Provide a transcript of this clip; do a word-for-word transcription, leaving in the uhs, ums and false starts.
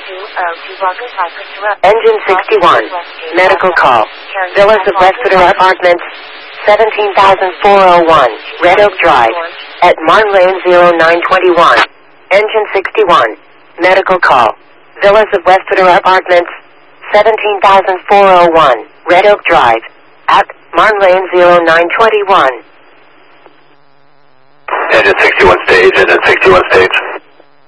Engine sixty-one, medical call. Villas of Westwater Apartments, seventeen thousand four oh one, Red Oak Drive, at Marne Lane zero nine two one. Engine sixty-one, medical call. Villas of Westwater Apartments, seventeen thousand four oh one, Red Oak Drive, at Marne Lane zero nine two one. Engine sixty-one stage, engine sixty-one stage.